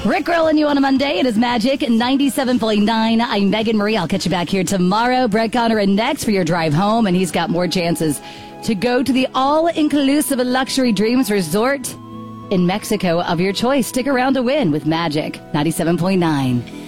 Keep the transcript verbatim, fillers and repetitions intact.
Rick rolling you on a Monday. It is Magic ninety-seven point nine. I'm Megan Marie. I'll catch you back here tomorrow. Brett Connor and next for your drive home, and he's got more chances to go to the all-inclusive Luxury Dreams Resort in Mexico of your choice. Stick around to win with Magic ninety-seven point nine.